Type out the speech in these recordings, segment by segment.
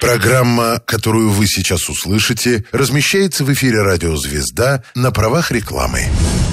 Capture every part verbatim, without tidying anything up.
Программа, которую вы сейчас услышите, размещается в эфире радио «Звезда» на правах рекламы.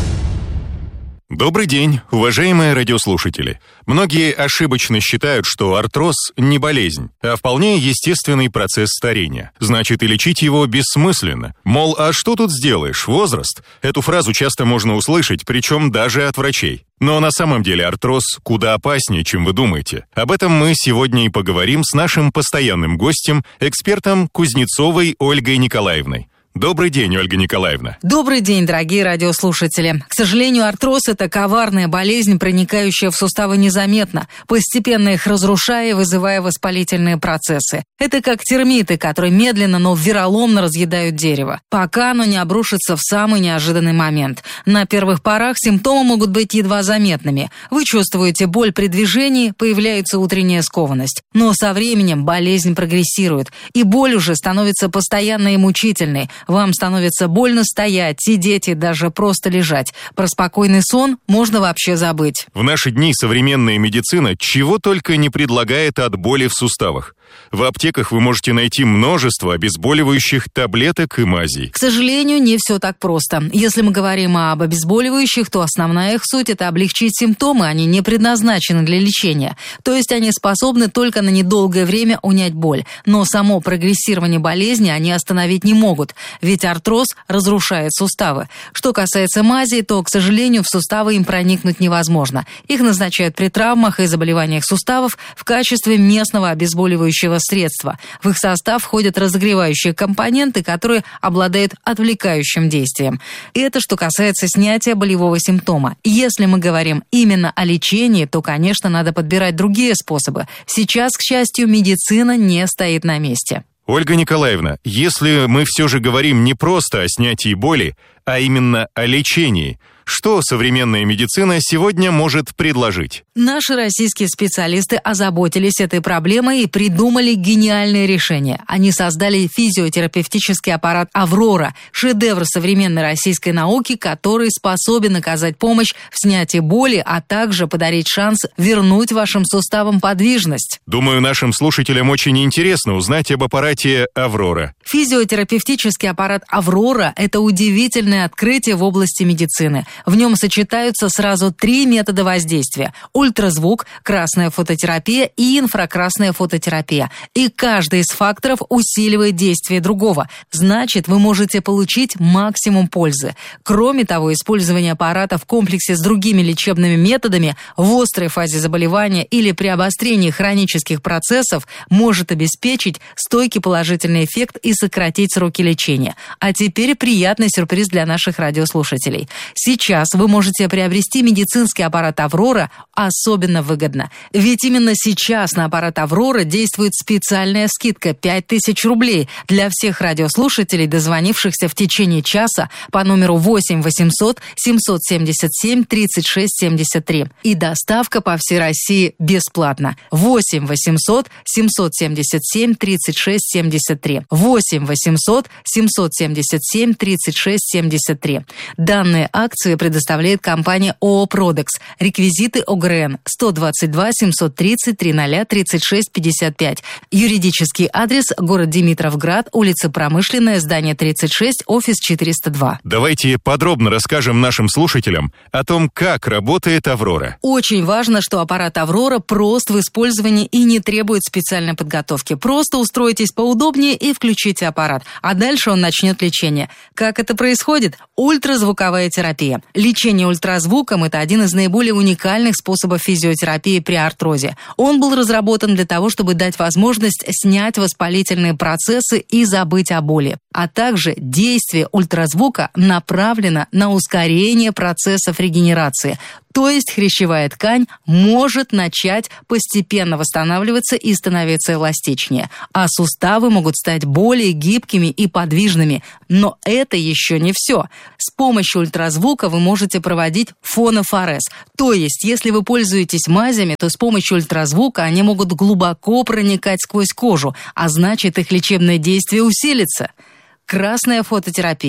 Добрый день, уважаемые радиослушатели. Многие ошибочно считают, что артроз не болезнь, а вполне естественный процесс старения. Значит, и лечить его бессмысленно. Мол, а что тут сделаешь? Возраст. Эту фразу часто можно услышать, причем даже от врачей. Но на самом деле артроз куда опаснее, чем вы думаете. Об этом мы сегодня и поговорим с нашим постоянным гостем, экспертом Кузнецовой Ольгой Николаевной. Добрый день, Ольга Николаевна. Добрый день, дорогие радиослушатели. К сожалению, артроз – это коварная болезнь, проникающая в суставы незаметно, постепенно их разрушая и вызывая воспалительные процессы. Это как термиты, которые медленно, но вероломно разъедают дерево, пока оно не обрушится в самый неожиданный момент. На первых порах симптомы могут быть едва заметными. Вы чувствуете боль при движении, появляется утренняя скованность. Но со временем болезнь прогрессирует, и боль уже становится постоянной и мучительной. Вам становится больно стоять, сидеть и даже просто лежать. Про спокойный сон можно вообще забыть. В наши дни современная медицина чего только не предлагает от боли в суставах. В аптеках вы можете найти множество обезболивающих таблеток и мазей. К сожалению, не все так просто. Если мы говорим об обезболивающих, то основная их суть – это облегчить симптомы, они не предназначены для лечения. То есть они способны только на недолгое время унять боль. Но само прогрессирование болезни они остановить не могут, ведь артроз разрушает суставы. Что касается мазей, то, к сожалению, в суставы им проникнуть невозможно. Их назначают при травмах и заболеваниях суставов в качестве местного обезболивающего средства. В их состав входят разогревающие компоненты, которые обладают отвлекающим действием. И это что касается снятия болевого симптома. Если мы говорим именно о лечении, то, конечно, надо подбирать другие способы. Сейчас, к счастью, медицина не стоит на месте. Ольга Николаевна, если мы все же говорим не просто о снятии боли, а именно о лечении, что современная медицина сегодня может предложить? Наши российские специалисты озаботились этой проблемой и придумали гениальное решение. Они создали физиотерапевтический аппарат «Аврора», шедевр современной российской науки, который способен оказать помощь в снятии боли, а также подарить шанс вернуть вашим суставам подвижность. Думаю, нашим слушателям очень интересно узнать об аппарате «Аврора». Физиотерапевтический аппарат «Аврора» – это удивительное открытие в области медицины. В нем сочетаются сразу три метода воздействия – ультразвук, красная фототерапия и инфракрасная фототерапия. И каждый из факторов усиливает действие другого. Значит, вы можете получить максимум пользы. Кроме того, использование аппарата в комплексе с другими лечебными методами в острой фазе заболевания или при обострении хронических процессов может обеспечить стойкий положительный эффект и сократить сроки лечения. А теперь приятный сюрприз для наших радиослушателей. Сейчас Сейчас вы можете приобрести медицинский аппарат «Аврора» особенно выгодно. Ведь именно сейчас на аппарат «Аврора» действует специальная скидка пять тысяч рублей для всех радиослушателей, дозвонившихся в течение часа по номеру восемь восемьсот семьсот семьдесят семь тридцать шесть семьдесят три. И доставка по всей России бесплатна. восемь восемьсот семьсот семьдесят семь тридцать шесть семьдесят три. восемь восемьсот семьсот семьдесят семь тридцать шесть семьдесят три. Данные акции предоставляет компания ООО «Продекс». Реквизиты ОГРН сто двадцать два семьсот тридцать тридцать тридцать шесть пятьдесят пять. Юридический адрес – город Димитровград, улица Промышленная, здание тридцать шесть, офис четыреста два. Давайте подробно расскажем нашим слушателям о том, как работает «Аврора». Очень важно, что аппарат «Аврора» прост в использовании и не требует специальной подготовки. Просто устройтесь поудобнее и включите аппарат, а дальше он начнет лечение. Как это происходит? Ультразвуковая терапия. Лечение ультразвуком – это один из наиболее уникальных способов физиотерапии при артрозе. Он был разработан для того, чтобы дать возможность снять воспалительные процессы и забыть о боли. А также действие ультразвука направлено на ускорение процессов регенерации. То есть хрящевая ткань может начать постепенно восстанавливаться и становиться эластичнее, а суставы могут стать более гибкими и подвижными. Но это еще не все. С помощью ультразвука вы можете проводить фонофорез. То есть, если вы пользуетесь мазями, то с помощью ультразвука они могут глубоко проникать сквозь кожу, а значит, их лечебное действие усилится. Красная фототерапия.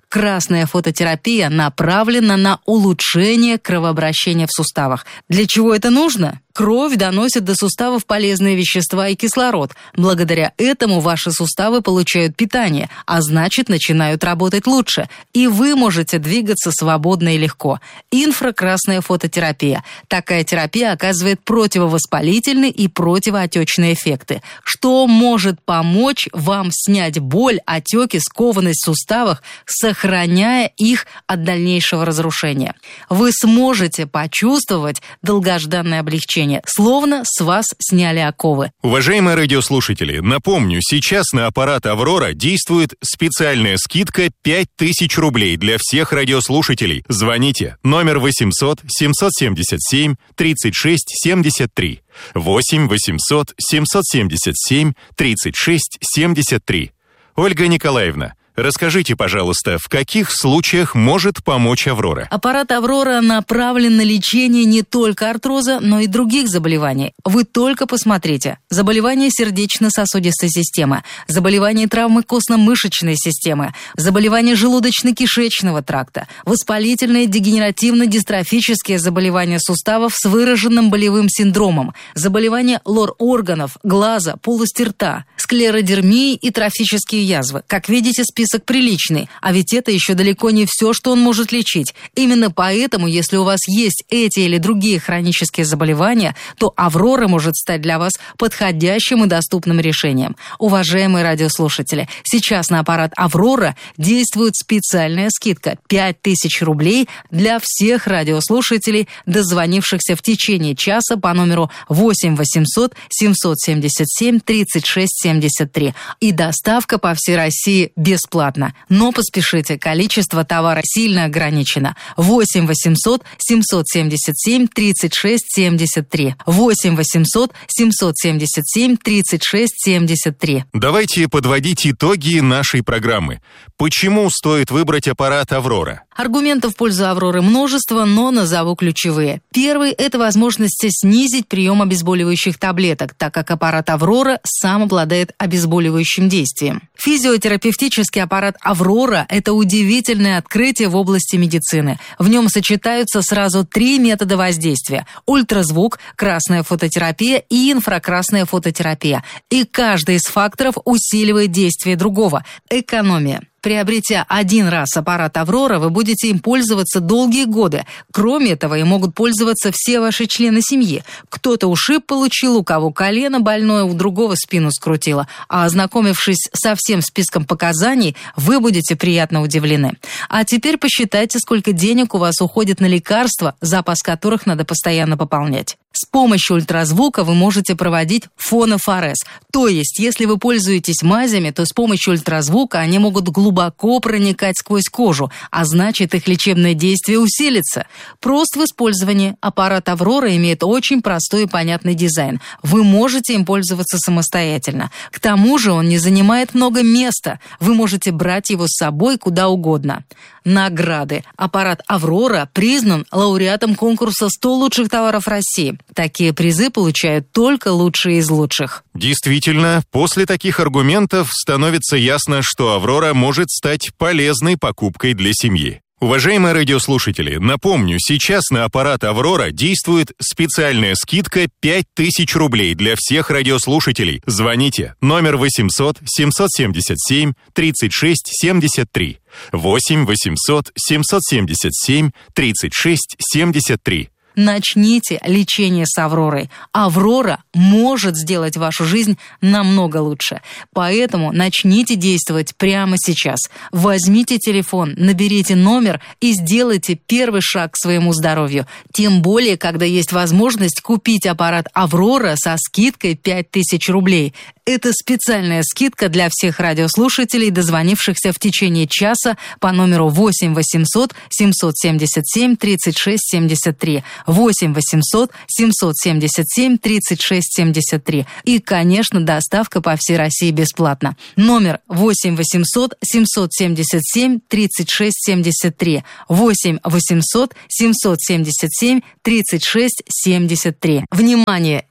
Красная фототерапия направлена на улучшение кровообращения в суставах. Для чего это нужно? Кровь доносит до суставов полезные вещества и кислород. Благодаря этому ваши суставы получают питание, а значит, начинают работать лучше. И вы можете двигаться свободно и легко. Инфракрасная фототерапия. Такая терапия оказывает противовоспалительные и противоотечные эффекты, что может помочь вам снять боль, отеки, скованность в суставах, сохраняя их от дальнейшего разрушения. Вы сможете почувствовать долгожданное облегчение, словно с вас сняли оковы. Уважаемые радиослушатели, напомню, сейчас на аппарат «Аврора» действует специальная скидка пять тысяч рублей для всех радиослушателей. Звоните номер восемьсот семьсот семьдесят семь тридцать шесть семьдесят три. восемь восемьсот семьсот семьдесят семь тридцать шесть семьдесят три. Ольга Николаевна, расскажите, пожалуйста, в каких случаях может помочь «Аврора»? Аппарат «Аврора» направлен на лечение не только артроза, но и других заболеваний. Вы только посмотрите. Заболевания сердечно-сосудистой системы, заболевания травмы костно-мышечной системы, заболевания желудочно-кишечного тракта, воспалительные дегенеративно-дистрофические заболевания суставов с выраженным болевым синдромом, заболевания лор-органов, глаза, полости рта, склеродермии и трофические язвы. Как видите, список приличный, а ведь это еще далеко не все, что он может лечить. Именно поэтому, если у вас есть эти или другие хронические заболевания, то «Аврора» может стать для вас подходящим и доступным решением. Уважаемые радиослушатели, сейчас на аппарат «Аврора» действует специальная скидка пять тысяч рублей для всех радиослушателей, дозвонившихся в течение часа по номеру восемь восемьсот семьсот семьдесят семь тридцать шесть семьдесят три. И доставка по всей России бесплатно. Но поспешите, количество товара сильно ограничено. восемь восемьсот семьсот семьдесят семь тридцать шесть семьдесят три. восемь восемьсот семьсот семьдесят семь тридцать шесть семьдесят три. Давайте подводить итоги нашей программы. Почему стоит выбрать аппарат «Аврора»? Аргументов в пользу «Авроры» множество, но назову ключевые. Первый – это возможность снизить прием обезболивающих таблеток, так как аппарат «Аврора» сам обладает обезболивающим действием. Физиотерапевтический аппарат «Аврора» – это удивительное открытие в области медицины. В нем сочетаются сразу три метода воздействия – ультразвук, красная фототерапия и инфракрасная фототерапия. И каждый из факторов усиливает действие другого – экономия. Приобретя один раз аппарат «Аврора», вы будете им пользоваться долгие годы. Кроме этого, им могут пользоваться все ваши члены семьи. Кто-то ушиб получил, у кого колено больное, у другого спину скрутило. А ознакомившись со всем списком показаний, вы будете приятно удивлены. А теперь посчитайте, сколько денег у вас уходит на лекарства, запас которых надо постоянно пополнять. С помощью ультразвука вы можете проводить фонофорез. То есть, если вы пользуетесь мазями, то с помощью ультразвука они могут глубоко проникать сквозь кожу, а значит, их лечебное действие усилится. Прост в использовании. Аппарат «Аврора» имеет очень простой и понятный дизайн. Вы можете им пользоваться самостоятельно. К тому же он не занимает много места. Вы можете брать его с собой куда угодно. Награды. Аппарат «Аврора» признан лауреатом конкурса сто лучших товаров России. Такие призы получают только лучшие из лучших. Действительно, после таких аргументов становится ясно, что «Аврора» может стать полезной покупкой для семьи. Уважаемые радиослушатели, напомню, сейчас на аппарат «Аврора» действует специальная скидка пять тысяч рублей для всех радиослушателей. Звоните номер восемьсот семьсот семьдесят семь тридцать шесть семьдесят три. восемь восемьсот семьсот семьдесят семь тридцать шесть семьдесят три. Начните лечение с «Авророй». «Аврора» может сделать вашу жизнь намного лучше. Поэтому начните действовать прямо сейчас. Возьмите телефон, наберите номер и сделайте первый шаг к своему здоровью. Тем более, когда есть возможность купить аппарат «Аврора» со скидкой пять тысяч рублей. Это специальная скидка для всех радиослушателей, дозвонившихся в течение часа по номеру восемь восемьсот семьсот семьдесят семь тридцать шесть семьдесят три. восемь восемьсот семьсот семьдесят семь тридцать шесть семьдесят три. И, конечно, доставка по всей России бесплатна. Номер восемь восемьсот семьсот семьдесят семь тридцать шесть семьдесят три. восемь восемьсот семьсот семьдесят семь тридцать шесть семьдесят три. Внимание!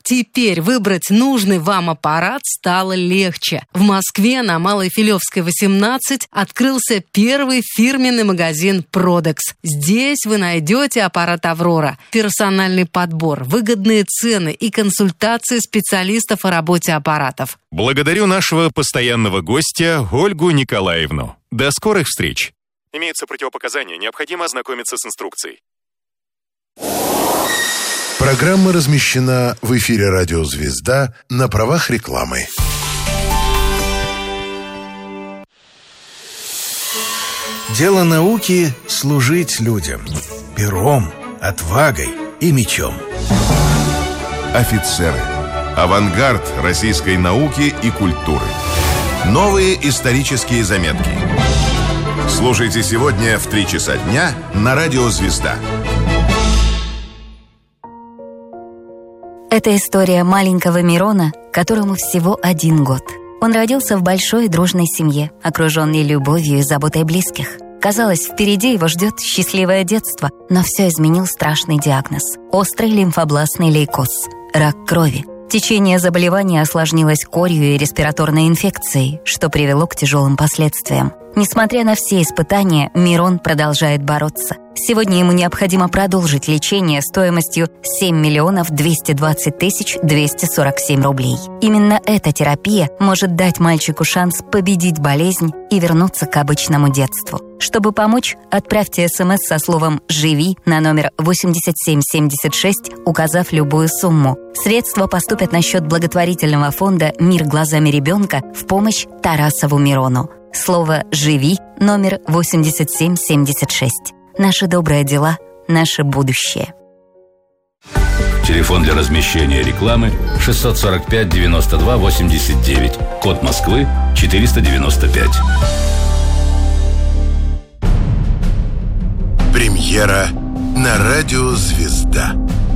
Теперь выбрать нужный вам аппарат стало легче. В Москве на Малой Филевской, восемнадцать открылся первый фирменный магазин «Продекс». Здесь вы найдете аппарат «Аврора», персональный подбор, выгодные цены и консультации специалистов о работе аппаратов. Благодарю нашего постоянного гостя Ольгу Николаевну. До скорых встреч. Имеются противопоказания, необходимо ознакомиться с инструкцией. Программа размещена в эфире «Радио Звезда» на правах рекламы. Дело науки – служить людям. Пером, отвагой и мечом. Офицеры. Авангард российской науки и культуры. Новые исторические заметки. Слушайте сегодня в три часа дня на «Радио Звезда». Это история маленького Мирона, которому всего один год. Он родился в большой и дружной семье, окруженный любовью и заботой близких. Казалось, впереди его ждет счастливое детство, но все изменил страшный диагноз – острый лимфобластный лейкоз – рак крови. Течение заболевания осложнилось корью и респираторной инфекцией, что привело к тяжелым последствиям. Несмотря на все испытания, Мирон продолжает бороться. Сегодня ему необходимо продолжить лечение стоимостью семь миллионов двести двадцать тысяч двести сорок семь рублей. Именно эта терапия может дать мальчику шанс победить болезнь и вернуться к обычному детству. Чтобы помочь, отправьте смс со словом «Живи» на номер восемьдесят семь семьдесят шесть, указав любую сумму. Средства поступят на счет благотворительного фонда «Мир глазами ребенка» в помощь Тарасову Мирону. Слово «Живи» номер восемьдесят семь семьдесят шесть. Наши добрые дела, наше будущее. Телефон для размещения рекламы шестьсот сорок пять девяносто два восемьдесят девять. Код Москвы четыреста девяносто пять. Премьера на «Радио Звезда».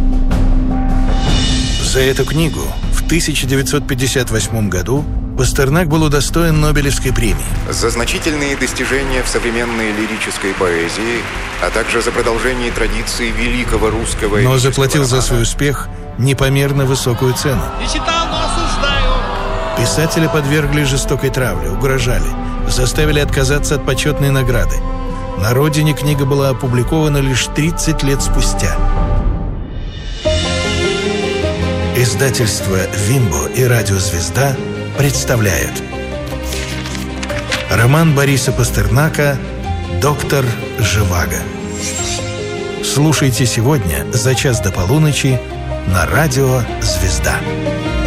За эту книгу в тысяча девятьсот пятьдесят восьмом году Пастернак был удостоен Нобелевской премии. За значительные достижения в современной лирической поэзии, а также за продолжение традиции великого русского... Но заплатил за свой успех непомерно высокую цену. Не читал, но осуждаю. Писателя подвергли жестокой травле, угрожали, заставили отказаться от почетной награды. На родине книга была опубликована лишь тридцать лет спустя. Издательство «Вимбо» и «Радио Звезда» представляют роман Бориса Пастернака «Доктор Живаго». Слушайте сегодня за час до полуночи на «Радио Звезда».